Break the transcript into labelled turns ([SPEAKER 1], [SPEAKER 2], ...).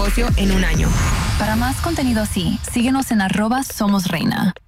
[SPEAKER 1] negocio en un año.
[SPEAKER 2] Para más contenido así, síguenos en @somosreina.